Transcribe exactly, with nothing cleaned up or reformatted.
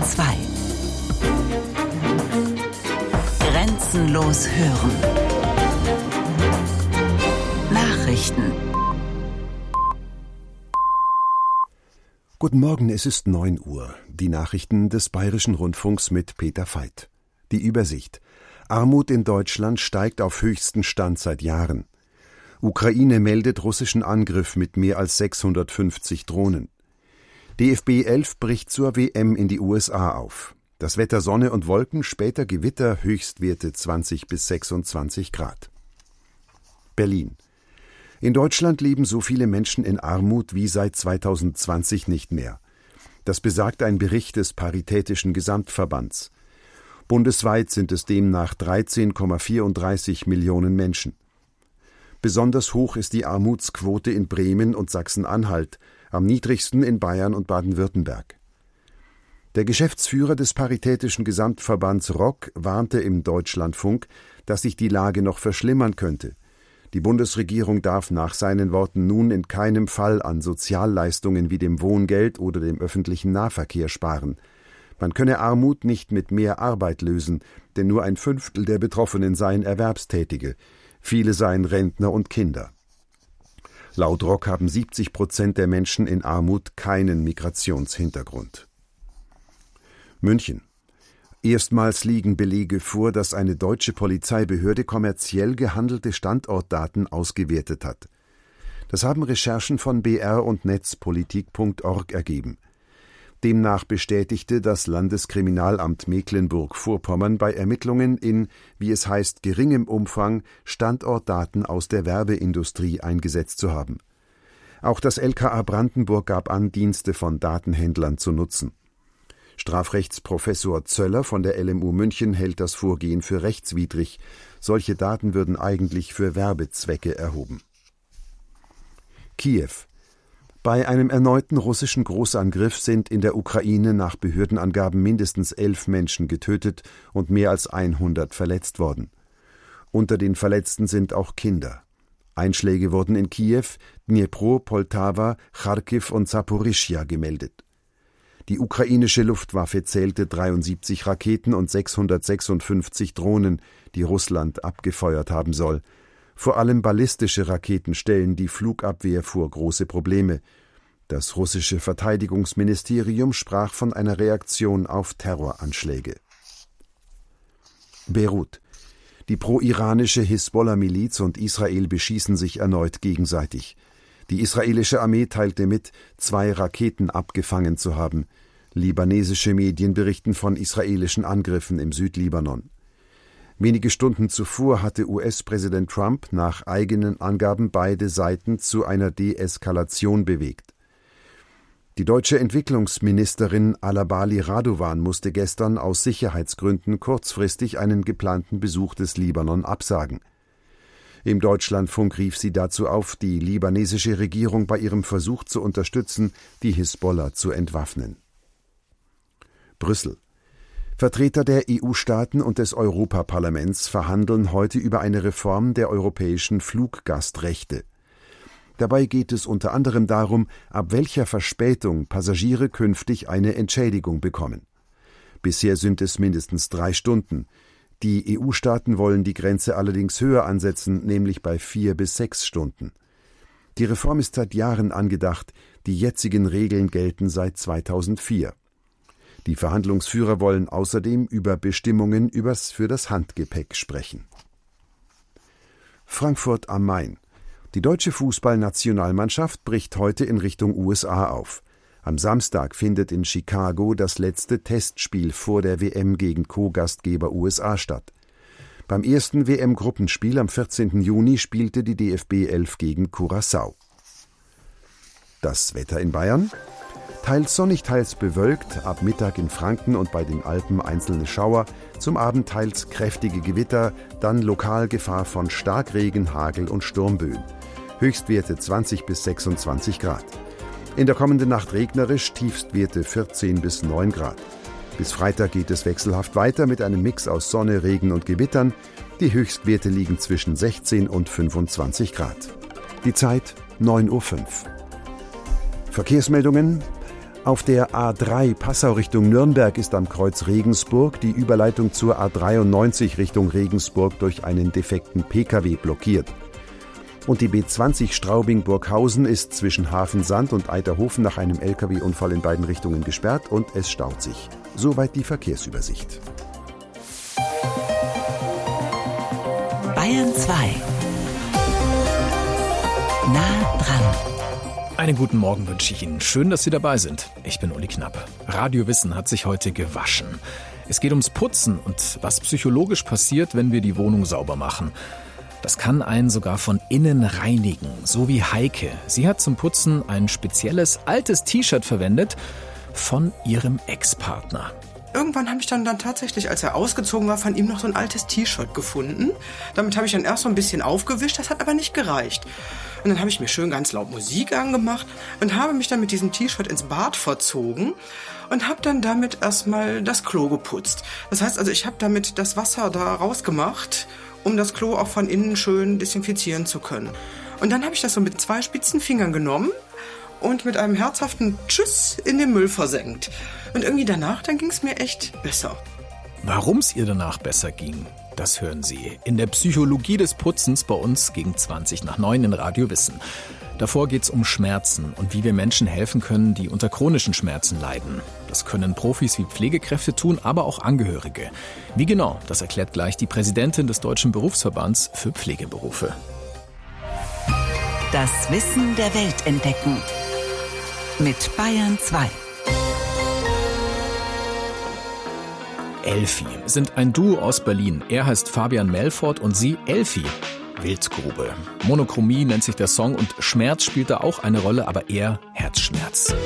zwei. Grenzenlos hören. Nachrichten. Guten Morgen, es ist neun Uhr. Die Nachrichten des Bayerischen Rundfunks mit Peter Veit. Die Übersicht. Armut in Deutschland steigt auf höchsten Stand seit Jahren. Ukraine meldet russischen Angriff mit mehr als sechshundertfünfzig Drohnen. D F B elf bricht zur W M in die U S A auf. Das Wetter Sonne und Wolken, später Gewitter, Höchstwerte zwanzig bis sechsundzwanzig Grad. Berlin. In Deutschland leben so viele Menschen in Armut wie seit zweitausendzwanzig nicht mehr. Das besagt ein Bericht des Paritätischen Gesamtverbands. Bundesweit sind es demnach dreizehn Komma vierunddreißig Millionen Menschen. Besonders hoch ist die Armutsquote in Bremen und Sachsen-Anhalt, am niedrigsten in Bayern und Baden-Württemberg. Der Geschäftsführer des Paritätischen Gesamtverbands R O C warnte im Deutschlandfunk, dass sich die Lage noch verschlimmern könnte. Die Bundesregierung darf nach seinen Worten nun in keinem Fall an Sozialleistungen wie dem Wohngeld oder dem öffentlichen Nahverkehr sparen. Man könne Armut nicht mit mehr Arbeit lösen, denn nur ein Fünftel der Betroffenen seien Erwerbstätige. Viele seien Rentner und Kinder. Laut R O C haben siebzig Prozent der Menschen in Armut keinen Migrationshintergrund. München. Erstmals liegen Belege vor, dass eine deutsche Polizeibehörde kommerziell gehandelte Standortdaten ausgewertet hat. Das haben Recherchen von B R und netzpolitik punkt org ergeben. Demnach bestätigte das Landeskriminalamt Mecklenburg-Vorpommern bei Ermittlungen in, wie es heißt, geringem Umfang Standortdaten aus der Werbeindustrie eingesetzt zu haben. Auch das L K A Brandenburg gab an, Dienste von Datenhändlern zu nutzen. Strafrechtsprofessor Zöller von der L M U München hält das Vorgehen für rechtswidrig. Solche Daten würden eigentlich für Werbezwecke erhoben. Kiew. Bei einem erneuten russischen Großangriff sind in der Ukraine nach Behördenangaben mindestens elf Menschen getötet und mehr als hundert verletzt worden. Unter den Verletzten sind auch Kinder. Einschläge wurden in Kiew, Dnipro, Poltawa, Charkiw und Saporischschja gemeldet. Die ukrainische Luftwaffe zählte dreiundsiebzig Raketen und sechshundertsechsundfünfzig Drohnen, die Russland abgefeuert haben soll. Vor allem ballistische Raketen stellen die Flugabwehr vor große Probleme. Das russische Verteidigungsministerium sprach von einer Reaktion auf Terroranschläge. Beirut. Die pro-iranische Hisbollah-Miliz und Israel beschießen sich erneut gegenseitig. Die israelische Armee teilte mit, zwei Raketen abgefangen zu haben. Libanesische Medien berichten von israelischen Angriffen im Südlibanon. Wenige Stunden zuvor hatte U S-Präsident Trump nach eigenen Angaben beide Seiten zu einer Deeskalation bewegt. Die deutsche Entwicklungsministerin Alabali Radovan musste gestern aus Sicherheitsgründen kurzfristig einen geplanten Besuch des Libanon absagen. Im Deutschlandfunk rief sie dazu auf, die libanesische Regierung bei ihrem Versuch zu unterstützen, die Hisbollah zu entwaffnen. Brüssel. Vertreter der E U-Staaten und des Europaparlaments verhandeln heute über eine Reform der europäischen Fluggastrechte. Dabei geht es unter anderem darum, ab welcher Verspätung Passagiere künftig eine Entschädigung bekommen. Bisher sind es mindestens drei Stunden. Die E U-Staaten wollen die Grenze allerdings höher ansetzen, nämlich bei vier bis sechs Stunden. Die Reform ist seit Jahren angedacht, die jetzigen Regeln gelten seit zweitausendvier. Die Verhandlungsführer wollen außerdem über Bestimmungen übers für das Handgepäck sprechen. Frankfurt am Main. Die deutsche Fußballnationalmannschaft bricht heute in Richtung U S A auf. Am Samstag findet in Chicago das letzte Testspiel vor der W M gegen Co-Gastgeber U S A statt. Beim ersten W M-Gruppenspiel am vierzehnten Juni spielte die D F B elf gegen Curaçao. Das Wetter in Bayern? Teils sonnig, teils bewölkt, ab Mittag in Franken und bei den Alpen einzelne Schauer, zum Abend teils kräftige Gewitter, dann lokal Gefahr von Starkregen, Hagel und Sturmböen. Höchstwerte zwanzig bis sechsundzwanzig Grad. In der kommenden Nacht regnerisch, Tiefstwerte vierzehn bis neun Grad. Bis Freitag geht es wechselhaft weiter mit einem Mix aus Sonne, Regen und Gewittern. Die Höchstwerte liegen zwischen sechzehn und fünfundzwanzig Grad. Die Zeit neun Uhr fünf. Verkehrsmeldungen. Auf der A drei Passau Richtung Nürnberg ist am Kreuz Regensburg die Überleitung zur A dreiundneunzig Richtung Regensburg durch einen defekten Pkw blockiert. Und die B zwanzig Straubing-Burghausen ist zwischen Hafensand und Eiterhofen nach einem L K W-Unfall in beiden Richtungen gesperrt und es staut sich. Soweit die Verkehrsübersicht. Bayern zwei. Nah dran. Einen guten Morgen wünsche ich Ihnen. Schön, dass Sie dabei sind. Ich bin Uli Knapp. Radio Wissen hat sich heute gewaschen. Es geht ums Putzen und was psychologisch passiert, wenn wir die Wohnung sauber machen. Das kann einen sogar von innen reinigen, so wie Heike. Sie hat zum Putzen ein spezielles altes T-Shirt verwendet von ihrem Ex-Partner. Irgendwann habe ich dann, dann tatsächlich, als er ausgezogen war, von ihm noch so ein altes T-Shirt gefunden. Damit habe ich dann erst so ein bisschen aufgewischt, das hat aber nicht gereicht. Und dann habe ich mir schön ganz laut Musik angemacht und habe mich dann mit diesem T-Shirt ins Bad verzogen und habe dann damit erstmal das Klo geputzt. Das heißt also, ich habe damit das Wasser da rausgemacht, um das Klo auch von innen schön desinfizieren zu können. Und dann habe ich das so mit zwei spitzen Fingern genommen und mit einem herzhaften Tschüss in den Müll versenkt. Und irgendwie danach, dann ging es mir echt besser. Warum es ihr danach besser ging, das hören Sie in der Psychologie des Putzens bei uns gegen zwanzig nach neun in Radio Wissen. Davor geht es um Schmerzen und wie wir Menschen helfen können, die unter chronischen Schmerzen leiden. Das können Profis wie Pflegekräfte tun, aber auch Angehörige. Wie genau, das erklärt gleich die Präsidentin des Deutschen Berufsverbands für Pflegeberufe. Das Wissen der Welt entdecken. Mit Bayern zwei. Elfi sind ein Duo aus Berlin. Er heißt Fabian Melfort und sie Elfi. Wildgrube. Monochromie nennt sich der Song und Schmerz spielt da auch eine Rolle, aber eher Herzschmerz.